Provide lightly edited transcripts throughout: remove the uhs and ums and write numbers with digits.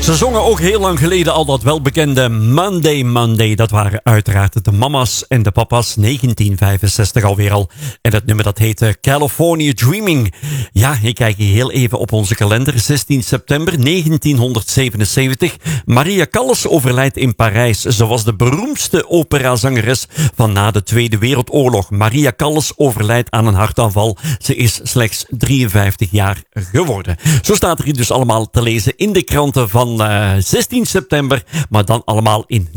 Ze zongen ook heel lang geleden al dat welbekende Monday Monday. Dat waren uiteraard de mama's en de papa's, 1965 alweer al. En dat nummer dat heette California Dreaming. Ja, ik kijk hier heel even op onze kalender. 16 september 1977. Maria Callas overlijdt in Parijs. Ze was de beroemdste operazangeres van na de Tweede Wereldoorlog. Maria Callas overlijdt aan een hartaanval. Ze is slechts 53 jaar geworden. Zo staat er hier dus allemaal te lezen in de kranten van 16 september, maar dan allemaal in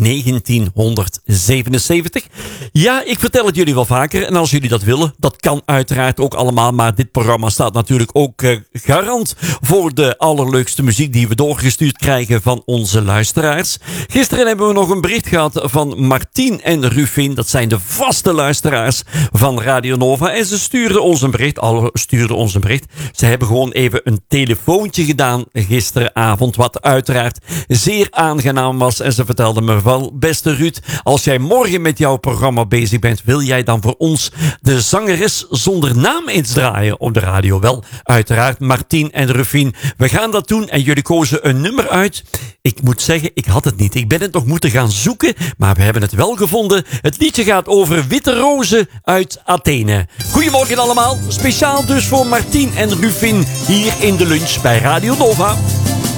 1977. Ja, ik vertel het jullie wel vaker en als jullie dat willen, dat kan uiteraard ook allemaal, maar dit programma staat natuurlijk ook garant voor de allerleukste muziek die we doorgestuurd krijgen van onze luisteraars. Gisteren hebben we nog een bericht gehad van Martien en Rufin, dat zijn de vaste luisteraars van Radio Nova en ze stuurden ons een bericht. Ze hebben gewoon even een telefoontje gedaan gisteravond, wat uiteraard zeer aangenaam was. En ze vertelde me wel, beste Ruud, als jij morgen met jouw programma bezig bent, wil jij dan voor ons de zangeres zonder naam eens draaien op de radio? Wel, uiteraard, Martien en Rufien, we gaan dat doen en jullie kozen een nummer uit. Ik moet zeggen, ik had het niet. Ik ben het nog moeten gaan zoeken, maar we hebben het wel gevonden. Het liedje gaat over witte rozen uit Athene. Goedemorgen allemaal, speciaal dus voor Martien en Rufien hier in de lunch bij Radio Nova.